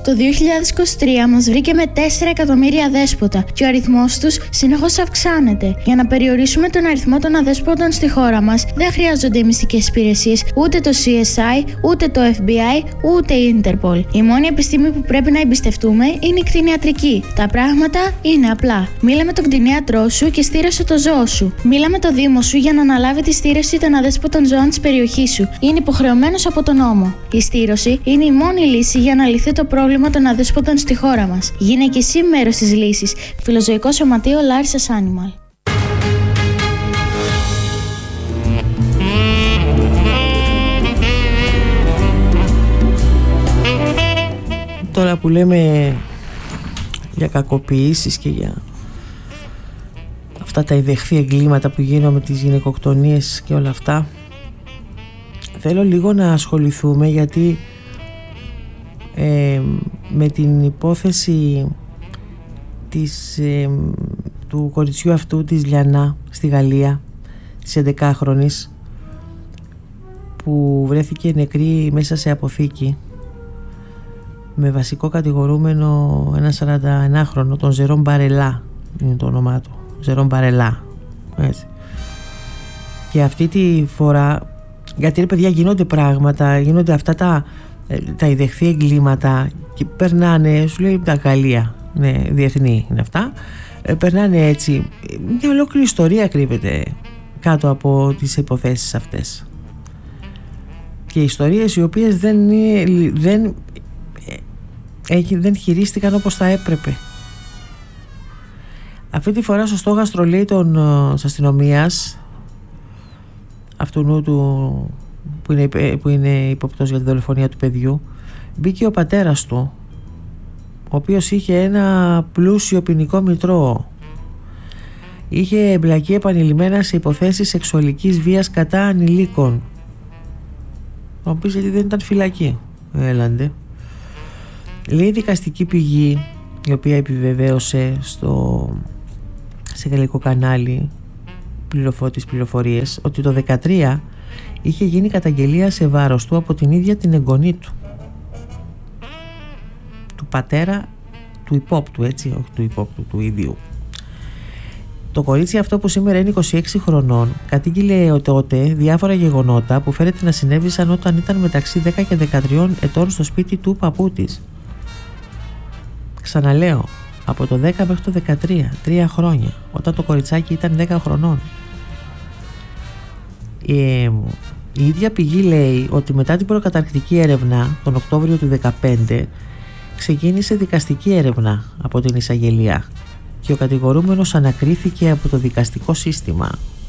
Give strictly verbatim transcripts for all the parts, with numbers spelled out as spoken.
Το δύο χιλιάδες είκοσι τρία μας βρήκε με τέσσερα εκατομμύρια αδέσποτα και ο αριθμός τους συνεχώς αυξάνεται. Για να περιορίσουμε τον αριθμό των αδέσποτων στη χώρα μας, δεν χρειάζονται οι μυστικές υπηρεσίες, ούτε το σι ες άι, ούτε το εφ μπι άι, ούτε η Interpol. Η μόνη επιστήμη που πρέπει να εμπιστευτούμε είναι η κτηνιατρική. Τα πράγματα είναι απλά. Μίλα με τον κτηνίατρό σου και στήρωσε το ζώο σου. Μίλα με το δήμο σου για να αναλάβει τη στήρωση των αδέσποτων ζώων της περιοχής σου. Είναι υποχρεωμένος από τον νόμο. Η στήρωση είναι η μόνη λύση για να λυθεί το πρόβλημα των αδέσποτων στη χώρα μας. Γίνε και εσύ μέρος της λύσης. Φιλοζωικό Σωματείο Larissa's Animal. Τώρα που λέμε για κακοποιήσεις και για αυτά τα ιδεχθή εγκλήματα που γίνονται με τις γυναικοκτονίες και όλα αυτά, θέλω λίγο να ασχοληθούμε γιατί ε, με την υπόθεση της, ε, του κοριτσιού αυτού της Λιανά στη Γαλλία, της έντεκαχρονης, που βρέθηκε νεκρή μέσα σε αποθήκη με βασικό κατηγορούμενο ένα σαρανταενάχρονο, τον Ζερόμ Μπαρελά είναι το όνομά του, Ζερόμ Μπαρελά, έτσι. Και αυτή τη φορά, γιατί ρε παιδιά γίνονται πράγματα, γίνονται αυτά τα, τα ιδεχθή εγκλήματα και περνάνε, σου λέει τα Γαλλία, ναι, διεθνή είναι αυτά, ε, περνάνε έτσι, μια ολόκληρη ιστορία κρύβεται κάτω από τις υποθέσεις αυτές και ιστορίες οι οποίες δεν, δεν, ε, δεν χειρίστηκαν όπως θα έπρεπε. Αυτή τη φορά στο στόχαστρο, λέει, των της αστυνομίας αυτού του που είναι, που είναι υποπτός για τη δολοφονία του παιδιού, μπήκε ο πατέρας του, ο οποίος είχε ένα πλούσιο ποινικό μητρό, είχε εμπλακεί επανειλημμένα σε υποθέσεις σεξουαλικής βίας κατά ανηλίκων. Θα πεις γιατί δεν ήταν φυλακή, έλαντε. Λέει η δικαστική πηγή, η οποία επιβεβαίωσε στο, σε γαλλικό κανάλι πληροφο, τις πληροφορίες, ότι το δεκατρία είχε γίνει καταγγελία σε βάρος του από την ίδια την εγγονή του, του πατέρα του υπόπτου, έτσι, όχι του υπόπτου, του ίδιου. Το κορίτσι αυτό, που σήμερα είναι είκοσι έξι χρονών, κατήγγειλε τότε διάφορα γεγονότα που φέρεται να συνέβησαν όταν ήταν μεταξύ δέκα και δεκατρία ετών στο σπίτι του παππού της. Ξαναλέω, από το δέκα μέχρι το δεκατρία, τρία χρόνια, όταν το κοριτσάκι ήταν δέκα χρονών. Ε, η ίδια πηγή λέει ότι μετά την προκαταρκτική έρευνα τον Οκτώβριο του δεκαπέντε ξεκίνησε δικαστική έρευνα από την εισαγγελία και ο κατηγορούμενος ανακρίθηκε από το δικαστικό σύστημα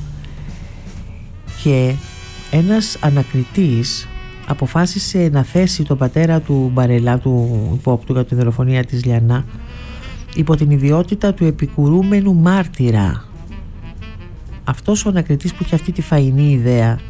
και ένας ανακριτής αποφάσισε να θέσει τον πατέρα του Μπαρελά, του υπόπτου για τη δολοφονία της Λιανά, υπό την ιδιότητα του επικουρούμενου μάρτυρα. Αυτός ο ανακριτής που είχε αυτή τη φαϊνή ιδέα,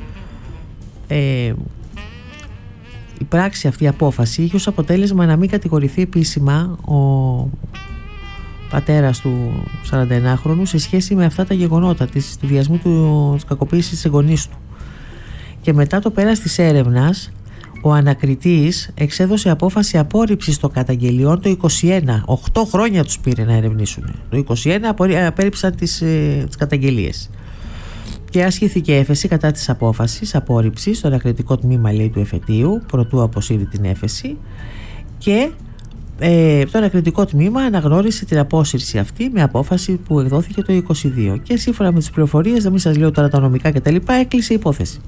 ε, η πράξη αυτή, η απόφαση, είχε ως αποτέλεσμα να μην κατηγορηθεί επίσημα ο πατέρας του σαρανταενάχρονου σε σχέση με αυτά τα γεγονότα της, του βιασμού του, της κακοποίησης της εγγονής του. Και μετά το πέρας της έρευνας, ο ανακριτής εξέδωσε απόφαση απόρριψης των καταγγελιών το είκοσι ένα. οκτώ χρόνια τους πήρε να ερευνήσουν. Το είκοσι ένα απέρριψαν τις, ε, τις καταγγελίες. Και άσχηθηκε έφεση κατά της απόφασης απόρριψης στο ανακριτικό τμήμα, λέει, του εφετείου, προτού αποσύρει την έφεση, και ε, το ανακριτικό τμήμα αναγνώρισε την απόσυρση αυτή με απόφαση που εκδόθηκε το είκοσι δύο. Και σύμφωνα με τις πληροφορίες, να μην σας λέω τώρα τα νομικά κτλ., έκλεισε η υπόθεση.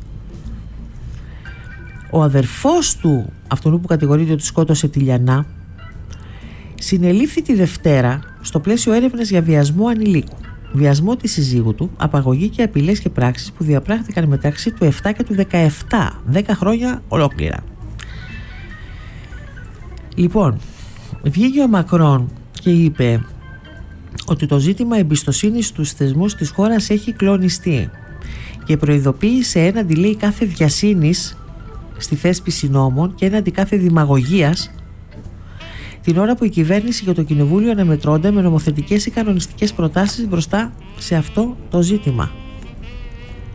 Ο αδερφός του, αυτού που κατηγορείται ότι σκότωσε τη Λιανά, συνελήφθη τη Δευτέρα στο πλαίσιο έρευνας για βιασμό ανηλίκου, βιασμό της συζύγου του, απαγωγή και απειλές και πράξεις που διαπράχθηκαν μεταξύ του επτά και του δεκαεπτά, δέκα χρόνια ολόκληρα. Λοιπόν, βγήκε ο Μακρόν και είπε ότι το ζήτημα εμπιστοσύνης στους θεσμούς της χώρας έχει κλονιστεί και προειδοποίησε έναντι, λέει, κάθε βιασύνης στη θέσπιση νόμων και έναντι κάθε δημαγωγίας, την ώρα που η κυβέρνηση και το κοινοβούλιο αναμετρώνται με νομοθετικές ή κανονιστικές προτάσεις μπροστά σε αυτό το ζήτημα.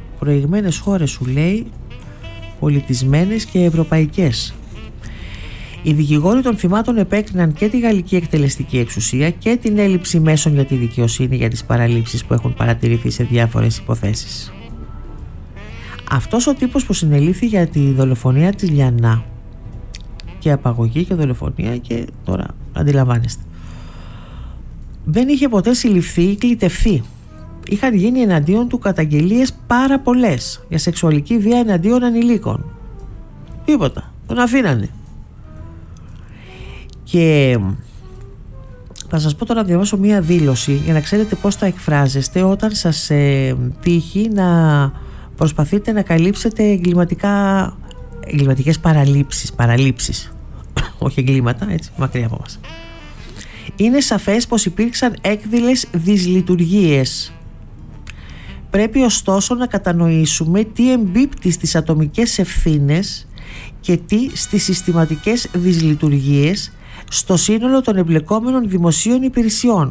Προηγμένες χώρες, σου λέει, πολιτισμένες και ευρωπαϊκές. Οι δικηγόροι των θυμάτων επέκριναν και τη γαλλική εκτελεστική εξουσία και την έλλειψη μέσων για τη δικαιοσύνη για τις παραλήψεις που έχουν παρατηρηθεί σε διάφορες υποθέσεις. Αυτός ο τύπος που συνελήφθη για τη δολοφονία της Λιανά, και απαγωγή και δολοφονία, και τώρα αντιλαμβάνεστε, δεν είχε ποτέ συλληφθεί ή κλητευθεί. Είχαν γίνει εναντίον του καταγγελίες πάρα πολλές για σεξουαλική βία εναντίον ανηλίκων. Τίποτα, τον αφήνανε. Και θα σας πω τώρα να διαβάσω μία δήλωση για να ξέρετε πώς θα εκφράζεστε όταν σας ε, τύχει να προσπαθείτε να καλύψετε εγκληματικά, εγκληματικές παραλήψεις, παραλήψεις. Όχι εγκλήματα, έτσι, μακριά από μας. Είναι σαφές πως υπήρξαν έκδηλες δυσλειτουργίες. Πρέπει ωστόσο να κατανοήσουμε τι εμπίπτει στις ατομικές ευθύνες και τι στις συστηματικές δυσλειτουργίες στο σύνολο των εμπλεκόμενων δημοσίων υπηρεσιών.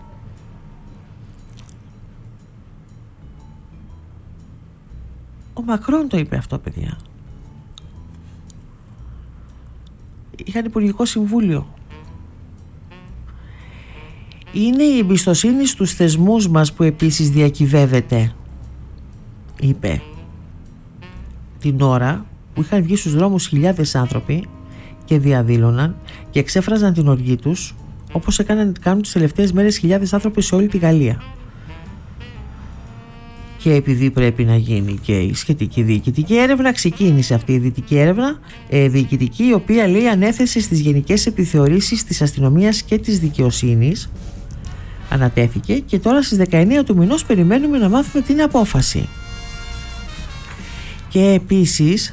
Ο Μακρόν το είπε αυτό, παιδιά. Είχαν Υπουργικό Συμβούλιο. Είναι η εμπιστοσύνη στους θεσμούς μας που επίσης διακυβεύεται, είπε, την ώρα που είχαν βγει στους δρόμους χιλιάδες άνθρωποι και διαδήλωναν και εξέφραζαν την οργή τους, όπως έκαναν, κάνουν τις τελευταίες μέρες χιλιάδες άνθρωποι σε όλη τη Γαλλία. Και επειδή πρέπει να γίνει και η σχετική διοικητική έρευνα, ξεκίνησε αυτή η διοικητική έρευνα, ε, διοικητική, η οποία λέει ανέθεσε στις γενικές επιθεωρήσεις της αστυνομίας και της δικαιοσύνης, ανατέθηκε, και τώρα στις δεκαεννέα του μηνός περιμένουμε να μάθουμε την απόφαση. Και επίσης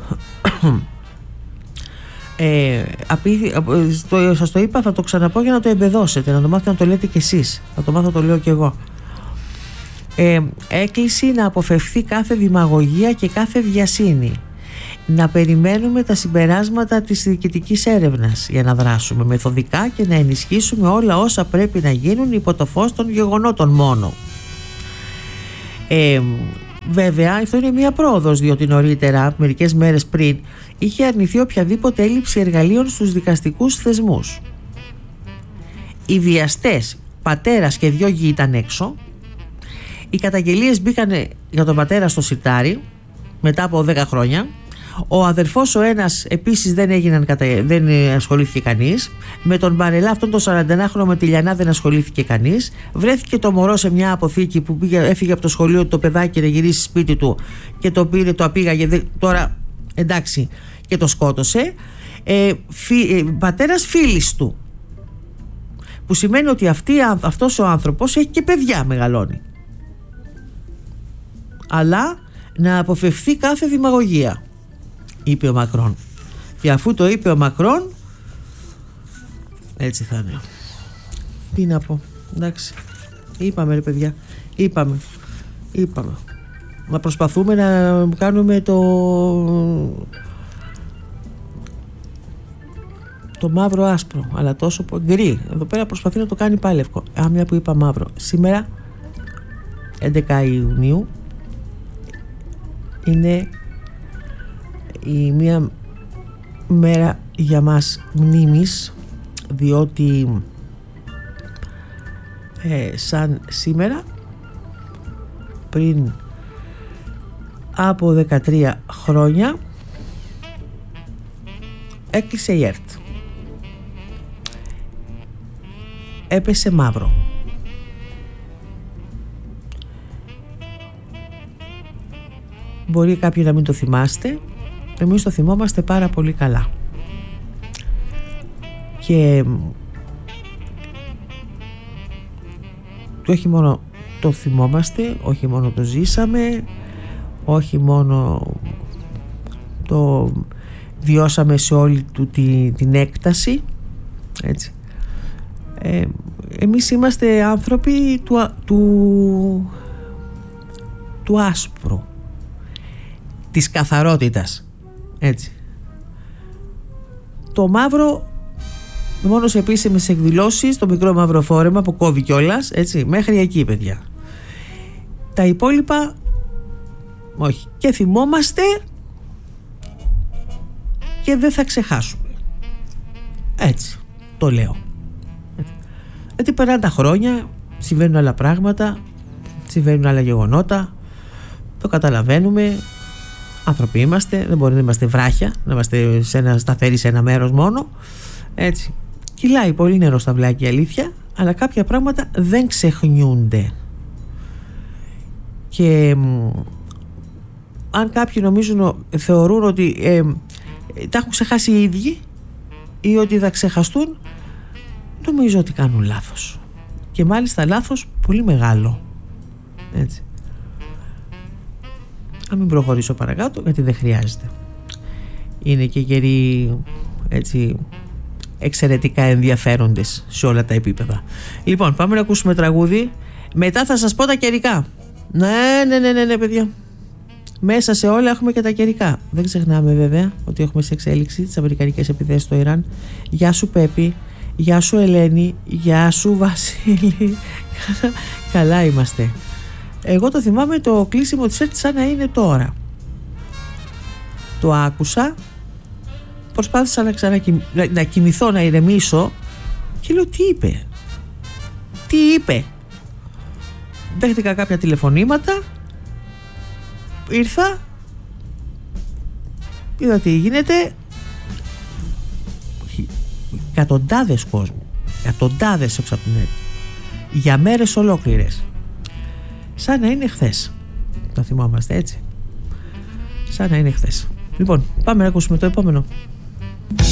ε, απή, το, σας το είπα, θα το ξαναπώ για να το εμπεδώσετε, να το μάθετε να το λέτε κι εσείς, θα το μάθω, το λέω κι εγώ. Ε, έκκληση να αποφευθεί κάθε δημαγωγία και κάθε βιασύνη. Να περιμένουμε τα συμπεράσματα της διοικητικής έρευνας για να δράσουμε μεθοδικά και να ενισχύσουμε όλα όσα πρέπει να γίνουν υπό το φως των γεγονότων μόνο. Ε, βέβαια αυτό είναι μια πρόοδος, διότι νωρίτερα, μερικές μέρες πριν, είχε αρνηθεί οποιαδήποτε έλλειψη εργαλείων στους δικαστικούς θεσμούς. Οι βιαστές, πατέρας και δυο γη ήταν έξω. Οι καταγγελίες μπήκαν για τον πατέρα στο σιτάρι μετά από δέκα χρόνια. Ο αδερφός ο ένας επίσης δεν, έγιναν, δεν ασχολήθηκε κανείς. Με τον Μπαρελά, αυτόν τον σαρανταενάχρονο, με τη Λιανά, δεν ασχολήθηκε κανείς. Βρέθηκε το μωρό σε μια αποθήκη που πήγε, έφυγε από το σχολείο το παιδάκι να γυρίσει σπίτι του και το πήρε, το απήγαγε. Τώρα εντάξει, και το σκότωσε. Ε, φι, ε, πατέρας φίλης του. Που σημαίνει ότι αυτή, αυτός ο άνθρωπος έχει και παιδιά, μεγαλώνει. Αλλά να αποφευθεί κάθε δημαγωγία, είπε ο Μακρόν. Και αφού το είπε ο Μακρόν, έτσι θα είναι. Τι να πω, εντάξει. Είπαμε, ρε παιδιά, είπαμε, είπαμε. Να προσπαθούμε να κάνουμε το το μαύρο άσπρο, αλλά τόσο γκρι. Εδώ πέρα προσπαθεί να το κάνει πάλι λευκό. Α, μια που είπα μαύρο. Σήμερα έντεκα Ιουνίου είναι η μία μέρα για μας μνήμης, διότι ε, σαν σήμερα πριν από δεκατρία χρόνια έκλεισε η ΕΡΤ. Έπεσε μαύρο. Μπορεί κάποιοι να μην το θυμάστε, εμείς το θυμόμαστε πάρα πολύ καλά. Και όχι μόνο το θυμόμαστε, όχι μόνο το ζήσαμε, όχι μόνο το βιώσαμε σε όλη του τη, την έκταση, έτσι. Ε, εμείς είμαστε άνθρωποι του, του, του άσπρου, της καθαρότητας, έτσι. Το μαύρο μόνο σε επίσημες εκδηλώσεις, το μικρό μαύρο φόρεμα που κόβει κιόλας, έτσι, μέχρι εκεί, παιδιά. Τα υπόλοιπα όχι. Και θυμόμαστε και δεν θα ξεχάσουμε. Έτσι το λέω. Γιατί περνάνε τα χρόνια, συμβαίνουν άλλα πράγματα, συμβαίνουν άλλα γεγονότα, το καταλαβαίνουμε. Άνθρωποι είμαστε, δεν μπορεί να είμαστε βράχια, να είμαστε σε ένα, σταθεροί σε ένα μέρος μόνο. Έτσι. Κυλάει πολύ νερό στα βλάκια, αλήθεια, αλλά κάποια πράγματα δεν ξεχνιούνται. Και μ, αν κάποιοι νομίζουν, θεωρούν ότι ε, τα έχουν ξεχάσει οι ίδιοι ή ότι θα ξεχαστούν, νομίζω ότι κάνουν λάθος. Και μάλιστα λάθος πολύ μεγάλο. Έτσι. Να μην προχωρήσω παρακάτω, γιατί δεν χρειάζεται. Είναι και καιροί έτσι εξαιρετικά ενδιαφέροντες σε όλα τα επίπεδα. Λοιπόν, πάμε να ακούσουμε τραγούδι. Μετά θα σας πω τα καιρικά. Ναι, ναι, ναι, ναι, ναι, παιδιά. Μέσα σε όλα έχουμε και τα καιρικά. Δεν ξεχνάμε βέβαια ότι έχουμε σε εξέλιξη τις αμερικανικές επιθέσεις στο Ιράν. Γεια σου Πέπη, γεια σου Ελένη, γεια σου Βασίλη. Καλά είμαστε. Εγώ το θυμάμαι το κλείσιμο της έρτης σαν να είναι τώρα. Το άκουσα, προσπάθησα να ξανακοιμ... να, να κοιμηθώ, να ηρεμήσω και λέω τι είπε. Τι είπε. Δέχτηκα κάποια τηλεφωνήματα, ήρθα, είδα τι γίνεται. Εκατοντάδες κόσμου, εκατοντάδες έξω από την έρτη, για μέρες ολόκληρες. Σαν να είναι χθες. Το θυμόμαστε έτσι. Σαν να είναι χθες. Λοιπόν, πάμε να ακούσουμε το επόμενο.